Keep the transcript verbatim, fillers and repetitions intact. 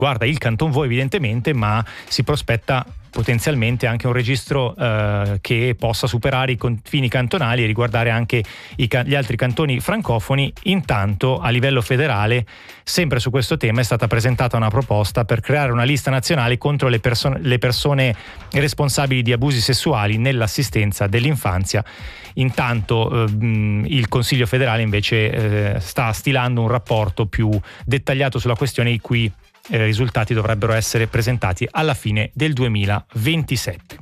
riguarda il Canton Vaud evidentemente, ma si prospetta potenzialmente anche un registro eh, che possa superare i confini cantonali e riguardare anche i, gli altri cantoni francofoni. Intanto a livello federale, sempre su questo tema, è stata presentata una proposta per creare una lista nazionale contro le, perso- le persone responsabili di abusi sessuali nell'assistenza dell'infanzia. Intanto ehm, il Consiglio federale invece eh, sta stilando un rapporto più dettagliato sulla questione, i cui i risultati dovrebbero essere presentati alla fine del duemilaventisette.